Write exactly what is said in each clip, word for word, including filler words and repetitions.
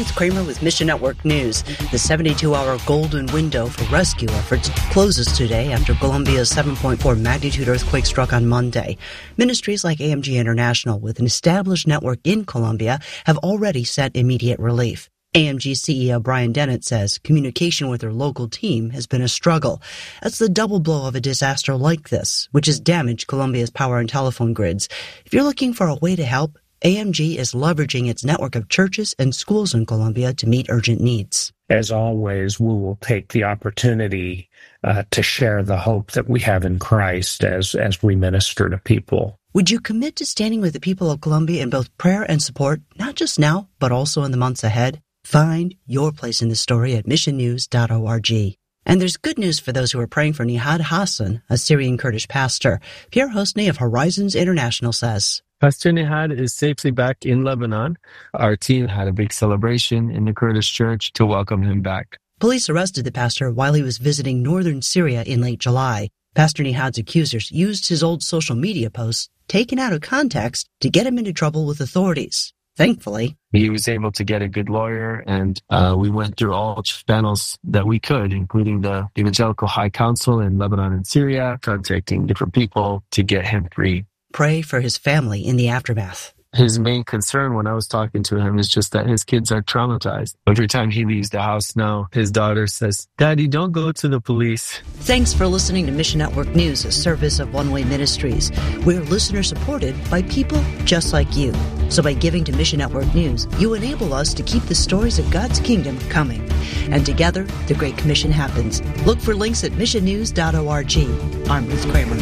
Ruth Kramer with Mission Network News. The seventy-two hour golden window for rescue efforts closes today after Colombia's seven point four magnitude earthquake struck on Monday. Ministries like A M G International, with an established network in Colombia, have already sent immediate relief. A M G C E O Brian Dennett says communication with their local team has been a struggle. That's the double blow of a disaster like this, which has damaged Colombia's power and telephone grids. If you're looking for a way to help, A M G is leveraging its network of churches and schools in Colombia to meet urgent needs. As always, we will take the opportunity uh, to share the hope that we have in Christ as, as we minister to people. Would you commit to standing with the people of Colombia in both prayer and support, not just now, but also in the months ahead? Find your place in the story at mission news dot org. And there's good news for those who are praying for Nihad Hassan, a Syrian Kurdish pastor. Pierre Hosny of Horizons International says, Pastor Nihad is safely back in Lebanon. Our team had a big celebration in the Kurdish church to welcome him back. Police arrested the pastor while he was visiting northern Syria in late July. Pastor Nihad's accusers used his old social media posts, taken out of context, to get him into trouble with authorities. Thankfully, he was able to get a good lawyer, and uh, we went through all channels that we could, including the Evangelical High Council in Lebanon and Syria, contacting different people to get him free. Pray for his family in the aftermath. His main concern when I was talking to him is just that his kids are traumatized. Every time he leaves the house now, his daughter says, "Daddy, don't go to the police." Thanks for listening to Mission Network News, a service of One Way Ministries. We're listener-supported by people just like you. So by giving to Mission Network News, you enable us to keep the stories of God's kingdom coming. And together, the Great Commission happens. Look for links at mission news dot org. I'm Ruth Kramer.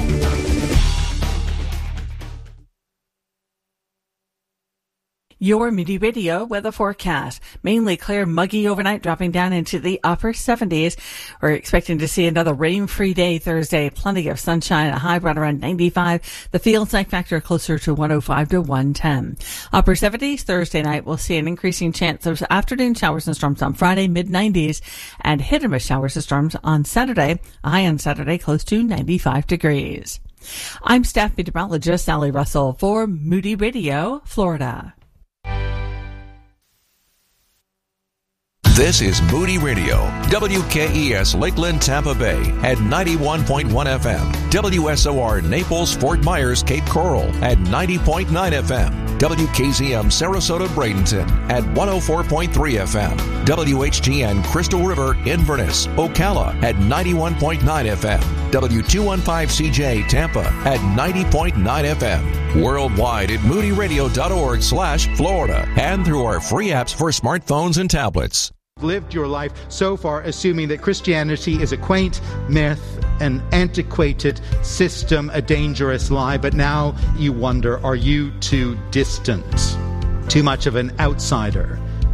Your Moody Radio weather forecast. Mainly clear, muggy overnight, dropping down into the upper seventies. We're expecting to see another rain-free day Thursday. Plenty of sunshine, a high right around ninety-five. The field night factor closer to one oh five to one ten. Upper seventies Thursday night. We'll see an increasing chance of afternoon showers and storms on Friday, mid nineties. And hit and miss showers and storms on Saturday. A high on Saturday close to ninety-five degrees. I'm staff meteorologist Sally Russell for Moody Radio, Florida. This is Moody Radio, W K E S Lakeland, Tampa Bay at ninety-one point one F M, W S O R Naples, Fort Myers, Cape Coral at ninety point nine F M, W K Z M Sarasota, Bradenton at one oh four point three F M, W H G N Crystal River, Inverness, Ocala at ninety-one point nine F M, W two fifteen C J Tampa at ninety point nine F M, worldwide at moody radio dot org slash Florida, and through our free apps for smartphones and tablets. Lived your life so far assuming that Christianity is a quaint myth, an antiquated system, a dangerous lie, but now you wonder, are you too distant, too much of an outsider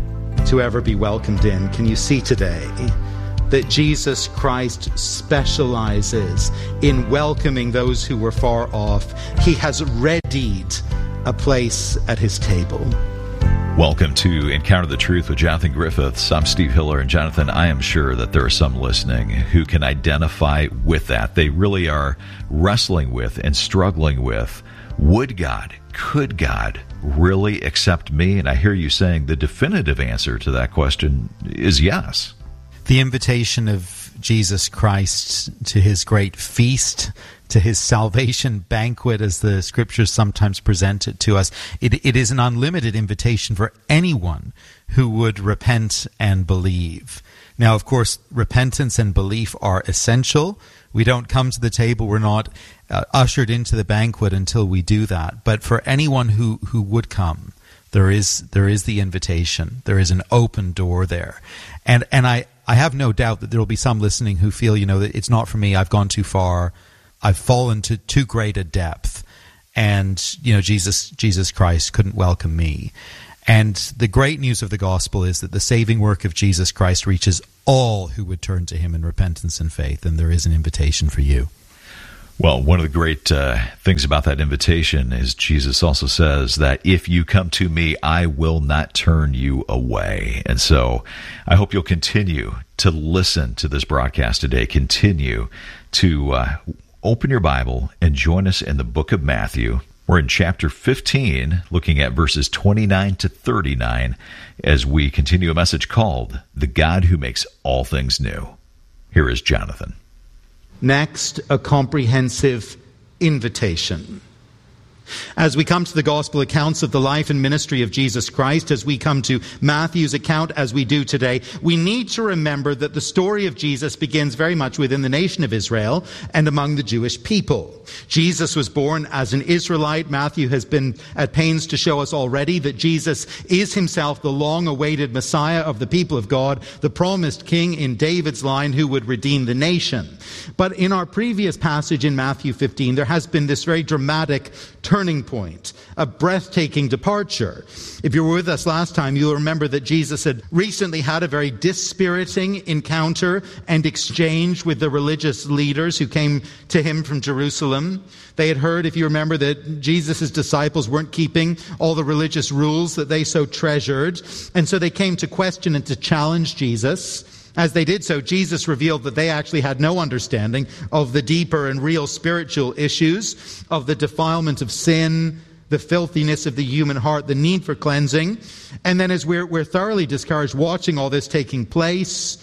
to ever be welcomed in? Can you see today that Jesus Christ specializes in welcoming those who were far off? He has readied a place at his table. Welcome to Encounter the Truth with Jonathan Griffiths. I'm Steve Hiller, and Jonathan, I am sure that there are some listening who can identify with that. They really are wrestling with and struggling with, would God, could God really accept me? And I hear you saying the definitive answer to that question is yes. The invitation of Jesus Christ to his great feast, to his salvation banquet, as the scriptures sometimes present it to us, it, it is an unlimited invitation for anyone who would repent and believe. Now, of course, repentance and belief are essential. We don't come to the table, we're not uh, ushered into the banquet until we do that. But for anyone who, who would come, there is there is the invitation. There is an open door there. And and I, I have no doubt that there will be some listening who feel, you know, that it's not for me, I've gone too far, I've fallen to too great a depth, and, you know, Jesus Jesus Christ couldn't welcome me. And the great news of the gospel is that the saving work of Jesus Christ reaches all who would turn to him in repentance and faith, and there is an invitation for you. Well, one of the great uh, things about that invitation is Jesus also says that if you come to me, I will not turn you away. And so I hope you'll continue to listen to this broadcast today, continue to uh, open your Bible and join us in the book of Matthew. We're in chapter fifteen, looking at verses twenty-nine to thirty-nine, as we continue a message called The God Who Makes All Things New. Here is Jonathan. Next, a comprehensive invitation. As we come to the gospel accounts of the life and ministry of Jesus Christ, as we come to Matthew's account as we do today, we need to remember that the story of Jesus begins very much within the nation of Israel and among the Jewish people. Jesus was born as an Israelite. Matthew has been at pains to show us already that Jesus is himself the long-awaited Messiah of the people of God, the promised king in David's line who would redeem the nation. But in our previous passage in Matthew fifteen, there has been this very dramatic turning point, a breathtaking departure. If you were with us last time, you'll remember that Jesus had recently had a very dispiriting encounter and exchange with the religious leaders who came to him from Jerusalem. They had heard, if you remember, that Jesus' disciples weren't keeping all the religious rules that they so treasured. And so they came to question and to challenge Jesus. As they did so, Jesus revealed that they actually had no understanding of the deeper and real spiritual issues, of the defilement of sin, the filthiness of the human heart, the need for cleansing. And then as we're, we're thoroughly discouraged watching all this taking place,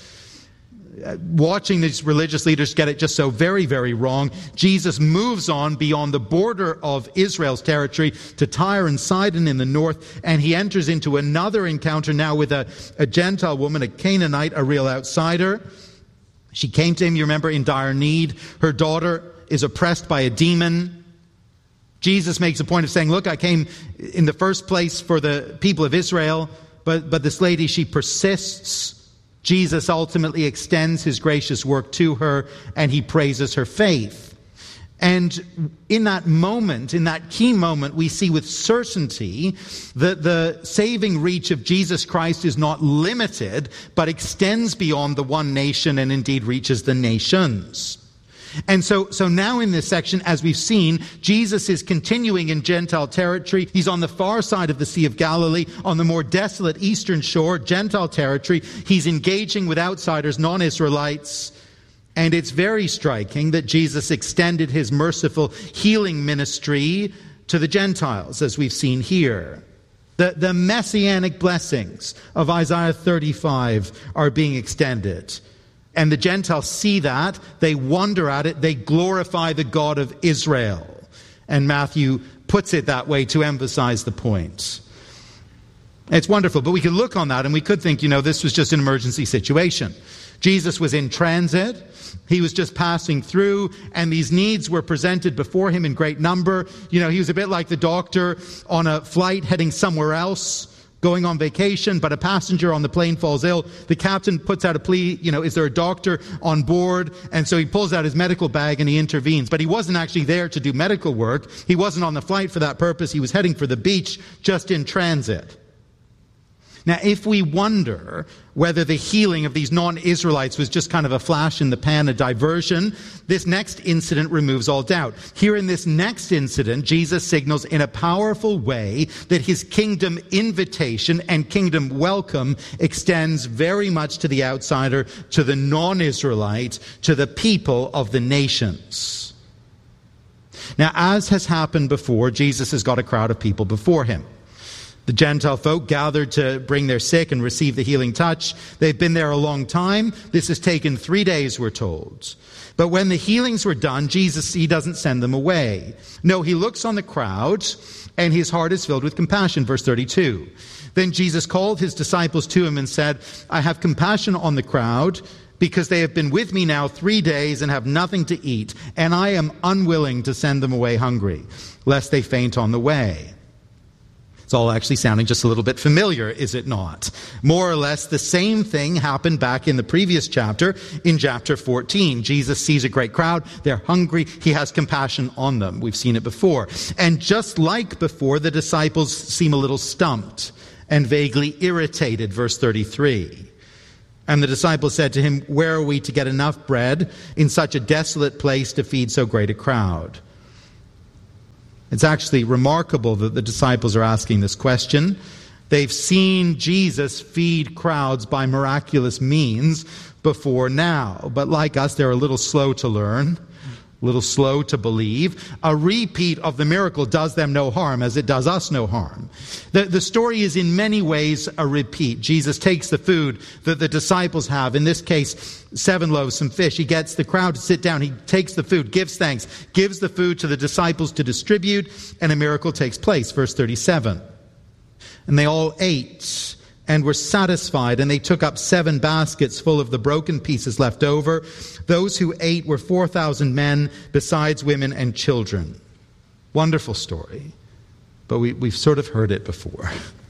watching these religious leaders get it just so very, very wrong, Jesus moves on beyond the border of Israel's territory to Tyre and Sidon in the north, and he enters into another encounter now with a, a Gentile woman, a Canaanite, a real outsider. She came to him, you remember, in dire need. Her daughter is oppressed by a demon. Jesus makes a point of saying, look, I came in the first place for the people of Israel, but, but this lady, she persists. Jesus ultimately extends his gracious work to her, and he praises her faith. And in that moment, in that key moment, we see with certainty that the saving reach of Jesus Christ is not limited, but extends beyond the one nation and indeed reaches the nations. And so, so now in this section, as we've seen, Jesus is continuing in Gentile territory. He's on the far side of the Sea of Galilee, on the more desolate eastern shore, Gentile territory. He's engaging with outsiders, non-Israelites. And it's very striking that Jesus extended his merciful healing ministry to the Gentiles, as we've seen here. The, the messianic blessings of Isaiah thirty-five are being extended. And the Gentiles see that, they wonder at it, they glorify the God of Israel. And Matthew puts it that way to emphasize the point. It's wonderful, but we could look on that and we could think, you know, this was just an emergency situation. Jesus was in transit, he was just passing through, and these needs were presented before him in great number. You know, he was a bit like the doctor on a flight heading somewhere else, going on vacation, but a passenger on the plane falls ill. The captain puts out a plea, you know, is there a doctor on board? And so he pulls out his medical bag and he intervenes. But he wasn't actually there to do medical work. He wasn't on the flight for that purpose. He was heading for the beach, just in transit. Now, if we wonder whether the healing of these non-Israelites was just kind of a flash in the pan, a diversion, this next incident removes all doubt. Here in this next incident, Jesus signals in a powerful way that his kingdom invitation and kingdom welcome extends very much to the outsider, to the non-Israelite, to the people of the nations. Now, as has happened before, Jesus has got a crowd of people before him. The Gentile folk gathered to bring their sick and receive the healing touch. They've been there a long time. This has taken three days, we're told. But when the healings were done, Jesus, he doesn't send them away. No, he looks on the crowd, and his heart is filled with compassion. Verse thirty-two. Then Jesus called his disciples to him and said, I have compassion on the crowd, because they have been with me now three days and have nothing to eat, and I am unwilling to send them away hungry, lest they faint on the way. It's all actually sounding just a little bit familiar, is it not? More or less the same thing happened back in the previous chapter, in chapter fourteen. Jesus sees a great crowd, they're hungry, he has compassion on them. We've seen it before. And just like before, the disciples seem a little stumped and vaguely irritated, verse thirty-three. And the disciples said to him, where are we to get enough bread in such a desolate place to feed so great a crowd? It's actually remarkable that the disciples are asking this question. They've seen Jesus feed crowds by miraculous means before now. But like us, they're a little slow to learn. a little slow to believe. A repeat of the miracle does them no harm, as it does us no harm. The, the story is in many ways a repeat. Jesus takes the food that the disciples have, in this case, seven loaves, some fish. He gets the crowd to sit down. He takes the food, gives thanks, gives the food to the disciples to distribute, and a miracle takes place. Verse thirty-seven. And they all ate and were satisfied, and they took up seven baskets full of the broken pieces left over. Those who ate were four thousand men, besides women and children. Wonderful story, but we, we've sort of heard it before.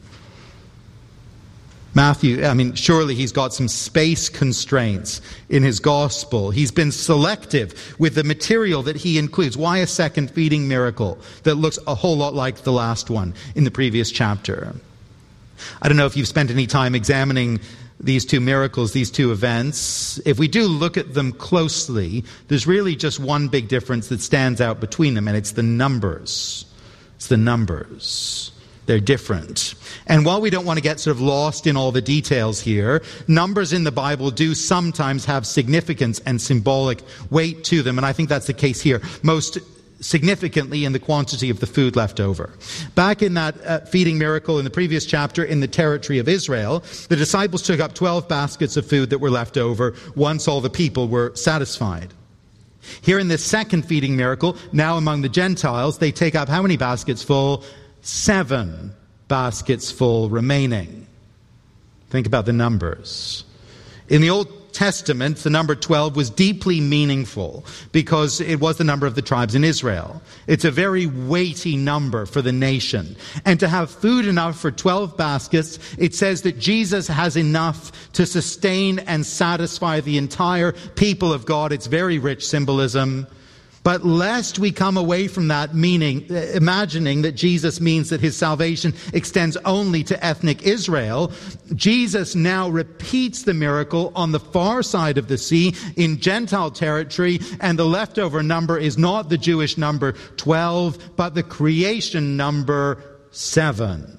Matthew, I mean, surely he's got some space constraints in his gospel. He's been selective with the material that he includes. Why a second feeding miracle that looks a whole lot like the last one in the previous chapter? I don't know if you've spent any time examining these two miracles, these two events. If we do look at them closely, there's really just one big difference that stands out between them, and it's the numbers. It's the numbers. They're different. And while we don't want to get sort of lost in all the details here, numbers in the Bible do sometimes have significance and symbolic weight to them, and I think that's the case here. Most significantly in the quantity of the food left over. Back in that uh, feeding miracle in the previous chapter in the territory of Israel, the disciples took up twelve baskets of food that were left over once all the people were satisfied. Here in this second feeding miracle, now among the Gentiles, they take up how many baskets full? Seven baskets full remaining. Think about the numbers. In the Old Testament, the number twelve was deeply meaningful because it was the number of the tribes in Israel. It's a very weighty number for the nation. And to have food enough for twelve baskets, it says that Jesus has enough to sustain and satisfy the entire people of God. It's very rich symbolism. But lest we come away from that meaning, imagining that Jesus means that his salvation extends only to ethnic Israel, Jesus now repeats the miracle on the far side of the sea in Gentile territory, and the leftover number is not the Jewish number twelve, but the creation number seven.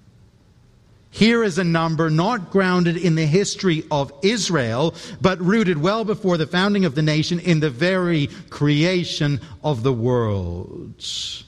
Here is a number not grounded in the history of Israel, but rooted well before the founding of the nation in the very creation of the world.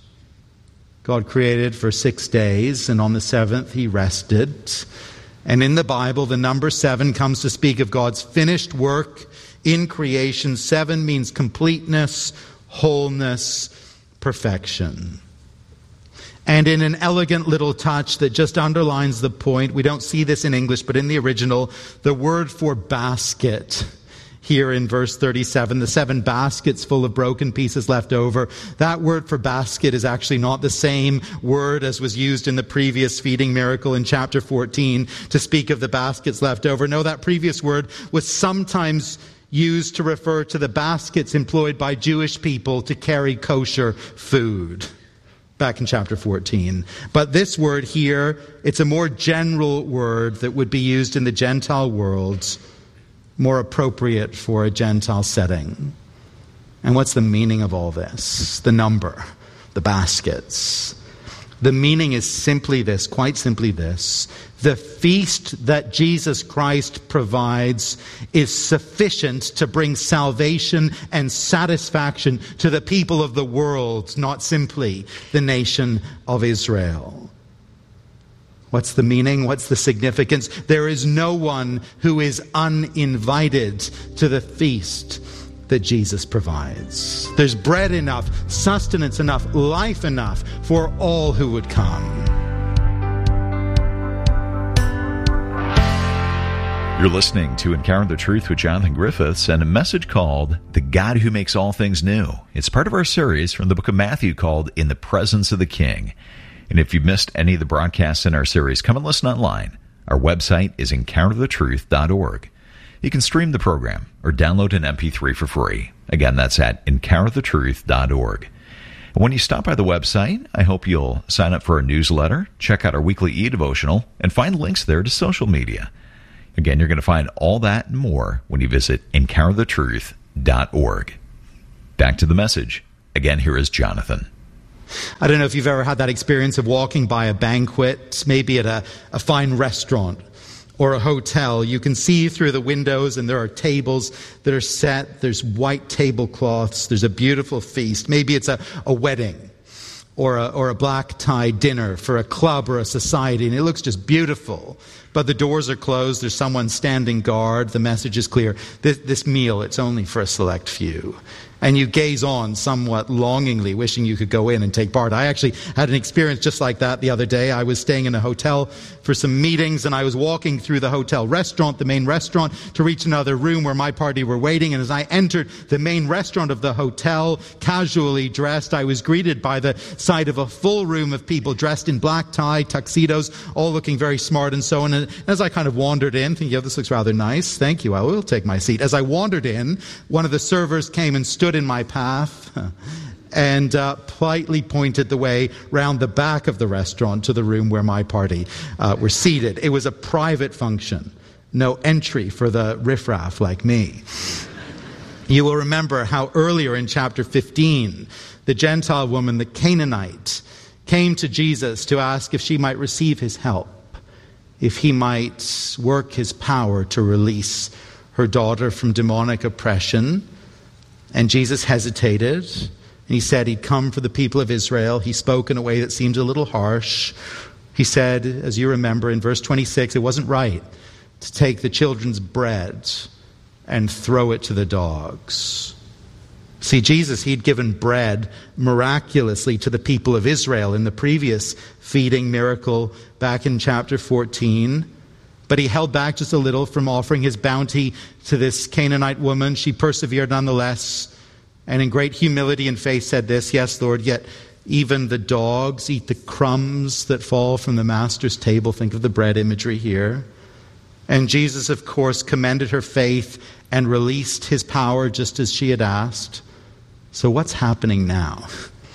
God created for six days, and on the seventh he rested. And in the Bible, the number seven comes to speak of God's finished work in creation. Seven means completeness, wholeness, perfection. And in an elegant little touch that just underlines the point, we don't see this in English, but in the original, the word for basket here in verse thirty-seven, the seven baskets full of broken pieces left over, that word for basket is actually not the same word as was used in the previous feeding miracle in chapter fourteen to speak of the baskets left over. No, that previous word was sometimes used to refer to the baskets employed by Jewish people to carry kosher food. Back in chapter fourteen. But this word here, it's a more general word that would be used in the Gentile world, more appropriate for a Gentile setting. And what's the meaning of all this? The number, the baskets. The meaning is simply this, quite simply this. The feast that Jesus Christ provides is sufficient to bring salvation and satisfaction to the people of the world, not simply the nation of Israel. What's the meaning? What's the significance? There is no one who is uninvited to the feast that Jesus provides. There's bread enough, sustenance enough, life enough for all who would come. You're listening to Encounter the Truth with Jonathan Griffiths and a message called The God Who Makes All Things New. It's part of our series from the book of Matthew called In the Presence of the King. And if you've missed any of the broadcasts in our series, come and listen online. Our website is encounter the truth dot org. You can stream the program or download an M P three for free. Again, that's at encounter the truth dot org. And when you stop by the website, I hope you'll sign up for our newsletter, check out our weekly e-devotional, and find links there to social media. Again, you're going to find all that and more when you visit encounter the truth dot org. Back to the message. Again, here is Jonathan. I don't know if you've ever had that experience of walking by a banquet, maybe at a, a fine restaurant, or a hotel, you can see through the windows and there are tables that are set. There's white tablecloths. There's a beautiful feast. Maybe it's a, a wedding or a, or a black tie dinner for a club or a society, and it looks just beautiful. But the doors are closed. There's someone standing guard. The message is clear. This, this meal, it's only for a select few. And you gaze on somewhat longingly, wishing you could go in and take part. I actually had an experience just like that the other day. I was staying in a hotel for some meetings, and I was walking through the hotel restaurant, the main restaurant, to reach another room where my party were waiting. And as I entered the main restaurant of the hotel, casually dressed, I was greeted by the sight of a full room of people dressed in black tie, tuxedos, all looking very smart and so on. And as I kind of wandered in, thinking, oh, this looks rather nice, thank you, I will take my seat. As I wandered in, one of the servers came and stood in my path and uh, politely pointed the way round the back of the restaurant to the room where my party uh, were seated. It was a private function, no entry for the riffraff like me. You will remember how earlier in chapter fifteen, the Gentile woman, the Canaanite, came to Jesus to ask if she might receive his help, if he might work his power to release her daughter from demonic oppression. And Jesus hesitated, and he said he'd come for the people of Israel. He spoke in a way that seemed a little harsh. He said, as you remember, in verse twenty-six, it wasn't right to take the children's bread and throw it to the dogs. See, Jesus, he'd given bread miraculously to the people of Israel in the previous feeding miracle back in chapter fourteen. But he held back just a little from offering his bounty to this Canaanite woman. She persevered nonetheless, and in great humility and faith said this, yes, Lord, yet even the dogs eat the crumbs that fall from the master's table. Think of the bread imagery here. And Jesus, of course, commended her faith and released his power just as she had asked. So what's happening now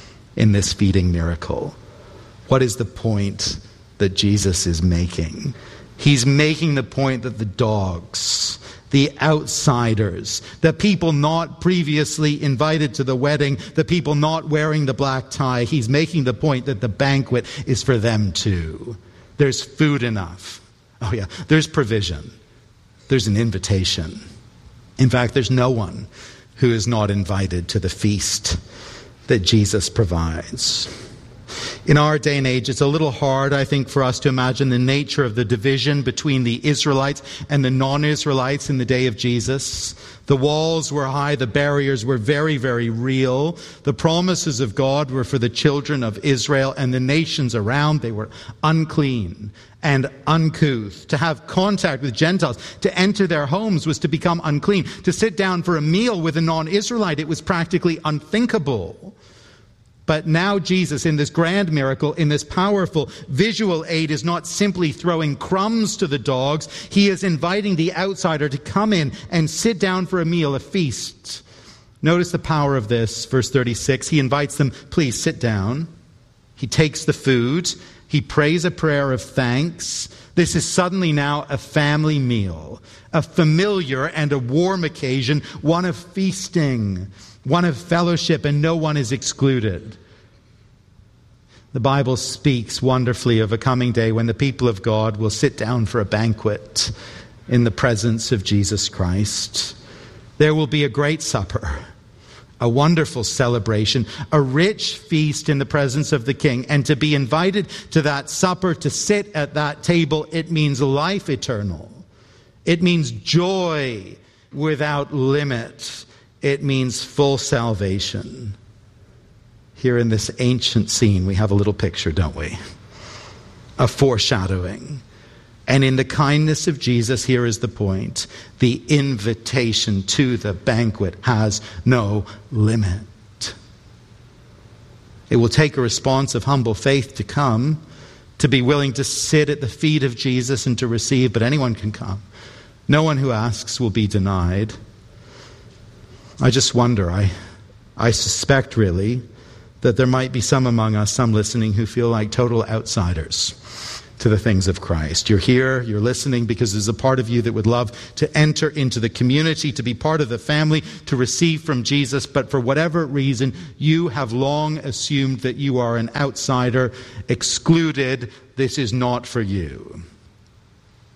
in this feeding miracle? What is the point that Jesus is making? He's making the point that the dogs, the outsiders, the people not previously invited to the wedding, the people not wearing the black tie, he's making the point that the banquet is for them too. There's food enough. Oh yeah, there's provision. There's an invitation. In fact, there's no one who is not invited to the feast that Jesus provides. In our day and age, it's a little hard, I think, for us to imagine the nature of the division between the Israelites and the non-Israelites in the day of Jesus. The walls were high, the barriers were very, very real. The promises of God were for the children of Israel, and the nations around, they were unclean and uncouth. To have contact with Gentiles, to enter their homes was to become unclean. To sit down for a meal with a non-Israelite, it was practically unthinkable. But now Jesus, in this grand miracle, in this powerful visual aid, is not simply throwing crumbs to the dogs. He is inviting the outsider to come in and sit down for a meal, a feast. Notice the power of this, verse thirty-six. He invites them, please sit down. He takes the food. He prays a prayer of thanks. This is suddenly now a family meal, a familiar and a warm occasion, one of feasting, one of fellowship, and no one is excluded. The Bible speaks wonderfully of a coming day when the people of God will sit down for a banquet in the presence of Jesus Christ. There will be a great supper, a wonderful celebration, a rich feast in the presence of the King. And to be invited to that supper, to sit at that table, it means life eternal. It means joy without limit. It means full salvation. Here in this ancient scene, we have a little picture, don't we? A foreshadowing. And in the kindness of Jesus, here is the point. The invitation to the banquet has no limit. It will take a response of humble faith to come, to be willing to sit at the feet of Jesus and to receive, but anyone can come. No one who asks will be denied. I just wonder, I, I suspect really, that there might be some among us, some listening, who feel like total outsiders to the things of Christ. You're here, you're listening because there's a part of you that would love to enter into the community, to be part of the family, to receive from Jesus, but for whatever reason, you have long assumed that you are an outsider, excluded. This is not for you.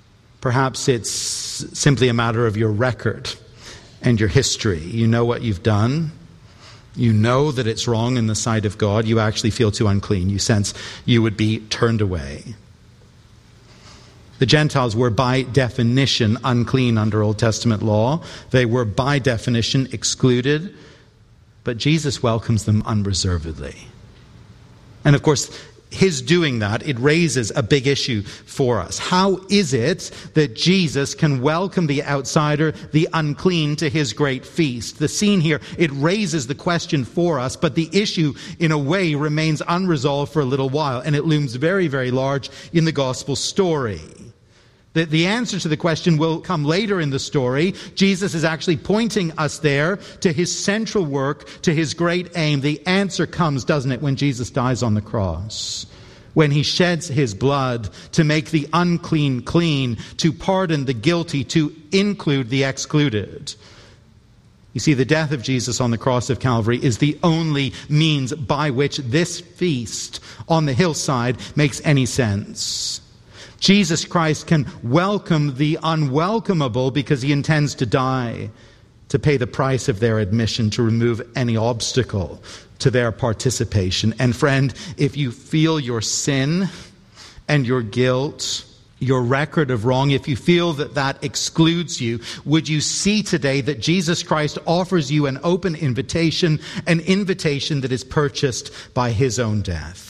Perhaps it's simply a matter of your record and your history. You know what you've done. You know that it's wrong in the sight of God. You actually feel too unclean. You sense you would be turned away. The Gentiles were by definition unclean under Old Testament law. They were by definition excluded. But Jesus welcomes them unreservedly. And of course, his doing that, it raises a big issue for us. How is it that Jesus can welcome the outsider, the unclean, to his great feast? The scene here, it raises the question for us, but the issue, in a way, remains unresolved for a little while, and it looms very, very large in the gospel story. The, the answer to the question will come later in the story. Jesus is actually pointing us there to his central work, to his great aim. The answer comes, doesn't it, when Jesus dies on the cross, when he sheds his blood to make the unclean clean, to pardon the guilty, to include the excluded. You see, the death of Jesus on the cross of Calvary is the only means by which this feast on the hillside makes any sense. Jesus Christ can welcome the unwelcomable because he intends to die, to pay the price of their admission, to remove any obstacle to their participation. And friend, if you feel your sin and your guilt, your record of wrong, if you feel that that excludes you, would you see today that Jesus Christ offers you an open invitation, an invitation that is purchased by his own death?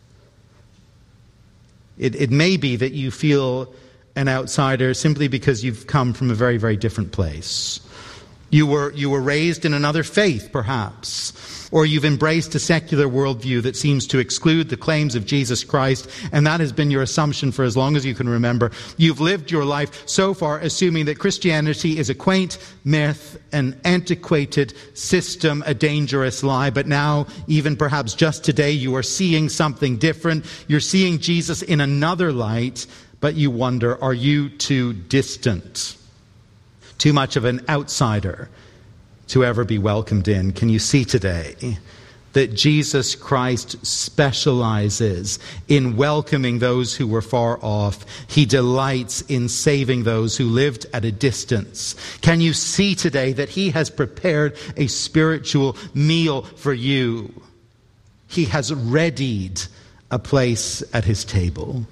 It, it may be that you feel an outsider simply because you've come from a very, very different place. You were, you were raised in another faith, perhaps. Or you've embraced a secular worldview that seems to exclude the claims of Jesus Christ, and that has been your assumption for as long as you can remember. You've lived your life so far assuming that Christianity is a quaint myth, an antiquated system, a dangerous lie. But now, even perhaps just today, you are seeing something different. You're seeing Jesus in another light, but you wonder, are you too distant? Too much of an outsider to ever be welcomed in? Can you see today that Jesus Christ specializes in welcoming those who were far off? He delights in saving those who lived at a distance. Can you see today that he has prepared a spiritual meal for you? He has readied a place at his table.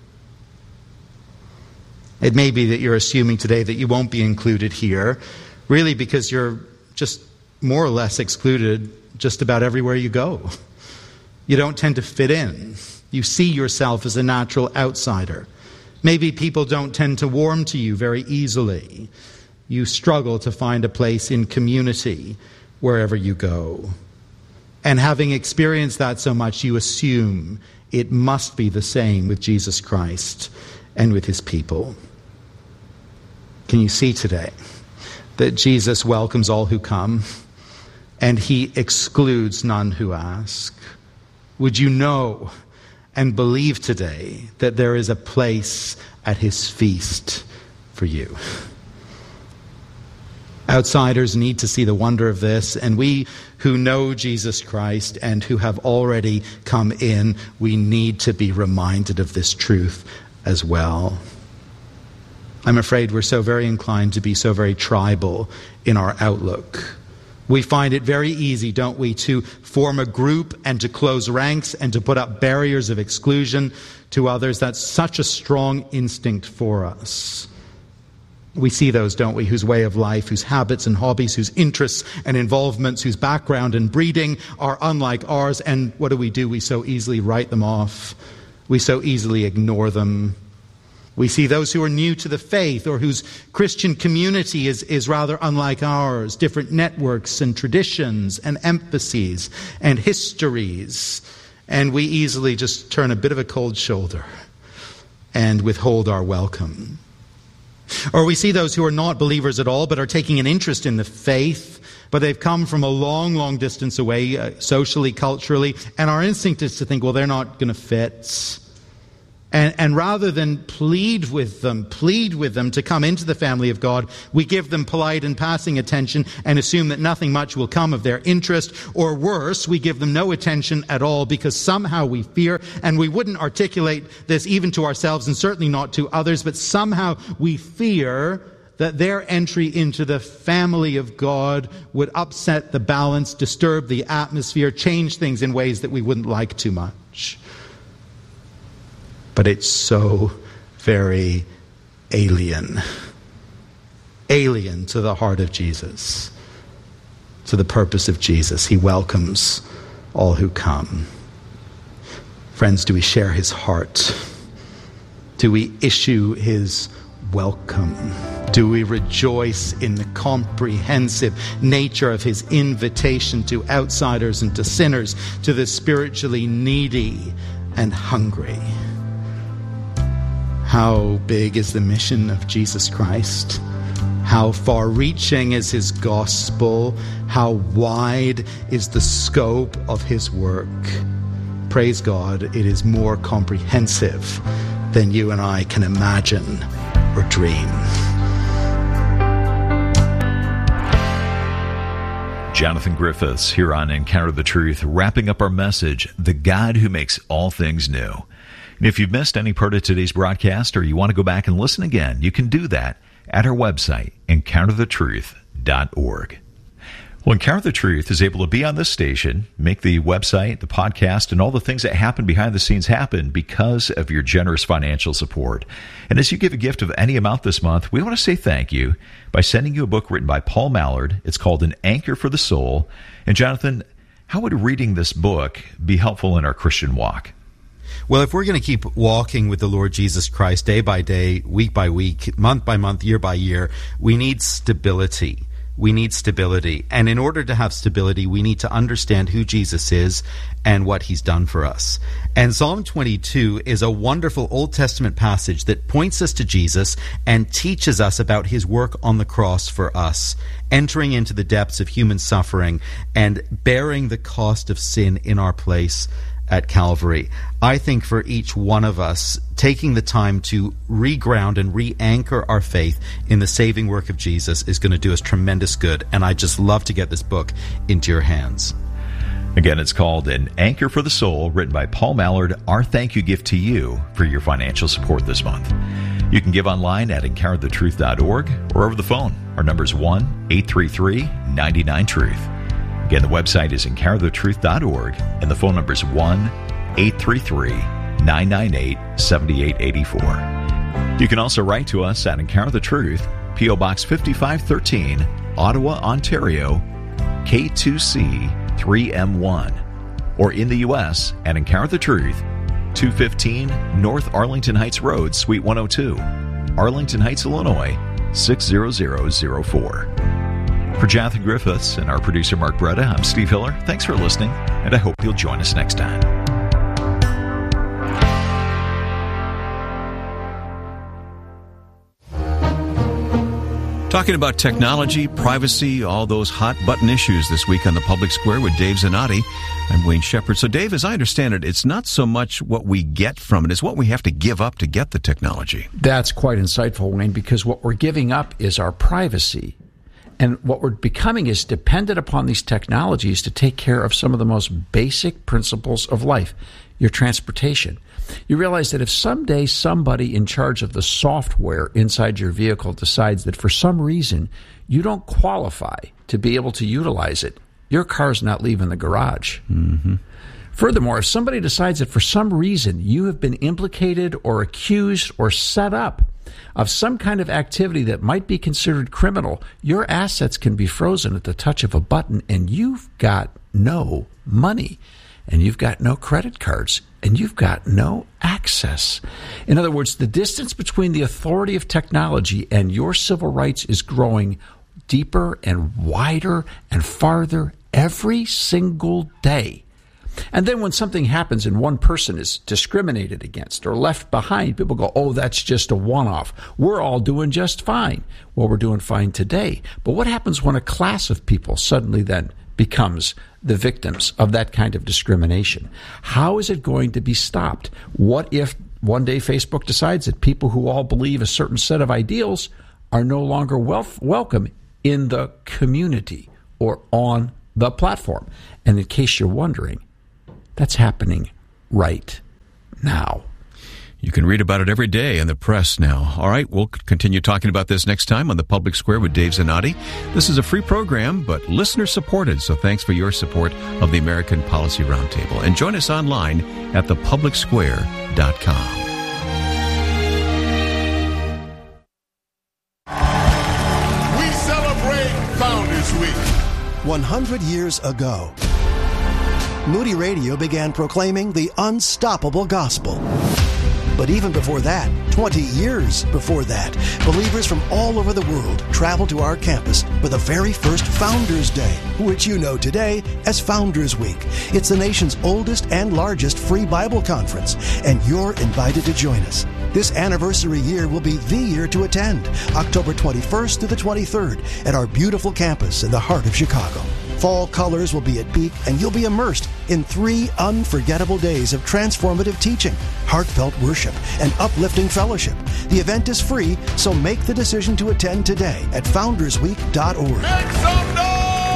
It may be that you're assuming today that you won't be included here, really because you're just more or less excluded just about everywhere you go. You don't tend to fit in. You see yourself as a natural outsider. Maybe people don't tend to warm to you very easily. You struggle to find a place in community wherever you go. And having experienced that so much, you assume it must be the same with Jesus Christ and with his people. Can you see today that Jesus welcomes all who come and he excludes none who ask? Would you know and believe today that there is a place at his feast for you? Outsiders need to see the wonder of this, and we who know Jesus Christ and who have already come in, we need to be reminded of this truth as well. I'm afraid we're so very inclined to be so very tribal in our outlook. We find it very easy, don't we, to form a group and to close ranks and to put up barriers of exclusion to others. That's such a strong instinct for us. We see those, don't we, whose way of life, whose habits and hobbies, whose interests and involvements, whose background and breeding are unlike ours. And what do we do? We so easily write them off. We so easily ignore them. We see those who are new to the faith or whose Christian community is, is rather unlike ours, different networks and traditions and emphases and histories, and we easily just turn a bit of a cold shoulder and withhold our welcome. Or we see those who are not believers at all but are taking an interest in the faith, but they've come from a long, long distance away, uh, socially, culturally, and our instinct is to think, well, they're not going to fit. And, and rather than plead with them, plead with them to come into the family of God, we give them polite and passing attention and assume that nothing much will come of their interest. Or worse, we give them no attention at all because somehow we fear, and we wouldn't articulate this even to ourselves and certainly not to others, but somehow we fear that their entry into the family of God would upset the balance, disturb the atmosphere, change things in ways that we wouldn't like too much. But it's so very alien. Alien to the heart of Jesus, to the purpose of Jesus. He welcomes all who come. Friends, do we share his heart? Do we issue his welcome? Do we rejoice in the comprehensive nature of his invitation to outsiders and to sinners, to the spiritually needy and hungry? How big is the mission of Jesus Christ? How far-reaching is his gospel? How wide is the scope of his work? Praise God, it is more comprehensive than you and I can imagine or dream. Jonathan Griffiths here on Encounter the Truth, wrapping up our message, the God who makes all things new. And if you've missed any part of today's broadcast or you want to go back and listen again, you can do that at our website, encounter the truth dot org. Well, Encounter the Truth is able to be on this station, make the website, the podcast, and all the things that happen behind the scenes happen because of your generous financial support. And as you give a gift of any amount this month, we want to say thank you by sending you a book written by Paul Mallard. It's called An Anchor for the Soul. And Jonathan, how would reading this book be helpful in our Christian walk? Well, if we're going to keep walking with the Lord Jesus Christ day by day, week by week, month by month, year by year, we need stability. We need stability. And in order to have stability, we need to understand who Jesus is and what he's done for us. And Psalm twenty-two is a wonderful Old Testament passage that points us to Jesus and teaches us about his work on the cross for us, entering into the depths of human suffering and bearing the cost of sin in our place at Calvary. I think for each one of us, taking the time to reground and re-anchor our faith in the saving work of Jesus is going to do us tremendous good. And I just love to get this book into your hands. Again, it's called An Anchor for the Soul, written by Paul Mallard. Our thank you gift to you for your financial support this month. You can give online at encounter the truth dot org or over the phone. Our number is one eight three three, nine nine, truth. Again, the website is encounter the truth dot org, and the phone number is one eight three three, nine nine eight, seven eight eight four. You can also write to us at Encounter the Truth, P O Box fifty-five thirteen, Ottawa, Ontario, K two C three M one, or in the U S at Encounter the Truth, two fifteen North Arlington Heights Road, Suite one oh two, Arlington Heights, Illinois, six zero zero zero four. For Jonathan Griffiths and our producer Mark Bretta, I'm Steve Hiller. Thanks for listening, and I hope you'll join us next time. Talking about technology, privacy, all those hot-button issues this week on the Public Square with Dave Zanotti. I'm Wayne Shepherd. So, Dave, as I understand it, it's not so much what we get from it, it's what we have to give up to get the technology. That's quite insightful, Wayne, because what we're giving up is our privacy. And what we're becoming is dependent upon these technologies to take care of some of the most basic principles of life, your transportation. You realize that if someday somebody in charge of the software inside your vehicle decides that for some reason you don't qualify to be able to utilize it, your car's not leaving the garage. Mm-hmm. Furthermore, if somebody decides that for some reason you have been implicated or accused or set up of some kind of activity that might be considered criminal, your assets can be frozen at the touch of a button, and you've got no money, and you've got no credit cards, and you've got no access. In other words, the distance between the authority of technology and your civil rights is growing deeper and wider and farther every single day. And then when something happens and one person is discriminated against or left behind, people go, oh, that's just a one-off. We're all doing just fine. Well, we're doing fine today. But what happens when a class of people suddenly then becomes the victims of that kind of discrimination? How is it going to be stopped? What if one day Facebook decides that people who all believe a certain set of ideals are no longer wel- welcome in the community or on the platform. And in case you're wondering, that's happening right now. You can read about it every day in the press now. All right, we'll continue talking about this next time on The Public Square with Dave Zanotti. This is a free program, but listener-supported, so thanks for your support of the American Policy Roundtable. And join us online at the public square dot com. We celebrate Founders Week. one hundred years ago, Moody Radio began proclaiming the unstoppable gospel. But even before that, twenty years before that, believers from all over the world traveled to our campus for the very first Founders Day, which you know today as Founders Week. It's the nation's oldest and largest free Bible conference, and you're invited to join us. This anniversary year will be the year to attend, October twenty-first to the twenty-third, at our beautiful campus in the heart of Chicago. Fall colors will be at peak, and you'll be immersed in three unforgettable days of transformative teaching, heartfelt worship, and uplifting fellowship. The event is free, so make the decision to attend today at founders week dot org. Make some noise!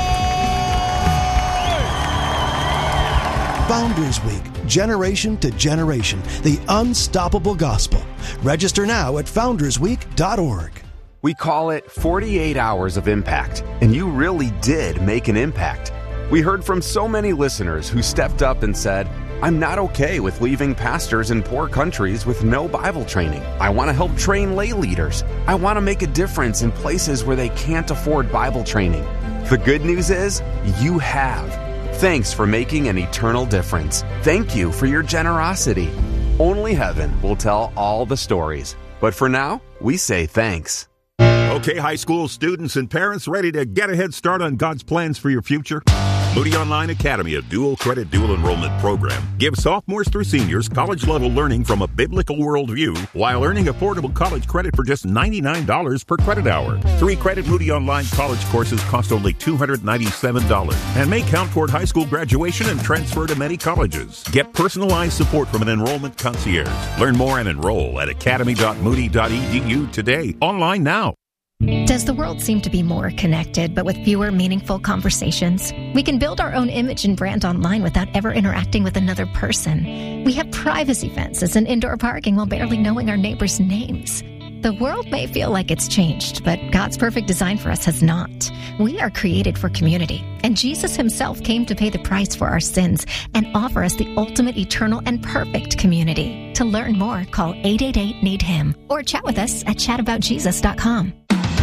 Founders Week, generation to generation, the unstoppable gospel. Register now at founders week dot org. We call it forty-eight hours of impact, and you really did make an impact. We heard from so many listeners who stepped up and said, I'm not okay with leaving pastors in poor countries with no Bible training. I want to help train lay leaders. I want to make a difference in places where they can't afford Bible training. The good news is, you have. Thanks for making an eternal difference. Thank you for your generosity. Only heaven will tell all the stories. But for now, we say thanks. Okay, high school students and parents ready to get a head start on God's plans for your future? Moody Online Academy, a dual credit, dual enrollment program, gives sophomores through seniors college-level learning from a biblical worldview while earning affordable college credit for just ninety-nine dollars per credit hour. Three-credit Moody Online college courses cost only two hundred ninety-seven dollars and may count toward high school graduation and transfer to many colleges. Get personalized support from an enrollment concierge. Learn more and enroll at academy dot moody dot e d u today. Online now. Does the world seem to be more connected, but with fewer meaningful conversations? We can build our own image and brand online without ever interacting with another person. We have privacy fences and indoor parking while barely knowing our neighbors' names. The world may feel like it's changed, but God's perfect design for us has not. We are created for community, and Jesus himself came to pay the price for our sins and offer us the ultimate, eternal, and perfect community. To learn more, call eight eight eight, need him or chat with us at chat about jesus dot com.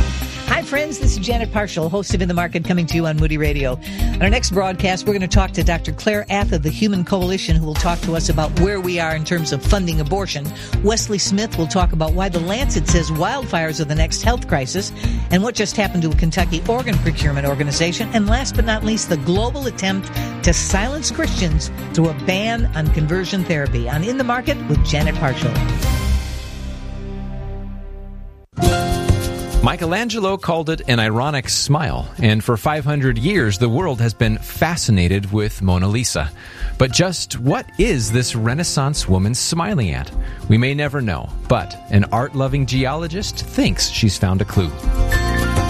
Hi, friends. This is Janet Parshall, host of In the Market, coming to you on Moody Radio. On our next broadcast, we're going to talk to Doctor Claire Ath of the Human Coalition, who will talk to us about where we are in terms of funding abortion. Wesley Smith will talk about why the Lancet says wildfires are the next health crisis and what just happened to a Kentucky organ procurement organization. And last but not least, the global attempt to silence Christians through a ban on conversion therapy. On In the Market with Janet Parshall. Michelangelo called it an ironic smile, and for five hundred years the world has been fascinated with Mona Lisa. But just what is this Renaissance woman smiling at? We may never know, but an art-loving geologist thinks she's found a clue.